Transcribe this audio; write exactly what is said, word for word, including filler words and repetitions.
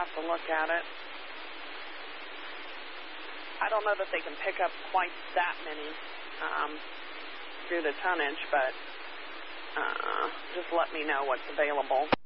have to look at it. I don't know that they can pick up quite that many um, through the tonnage, but uh, just let me know what's available.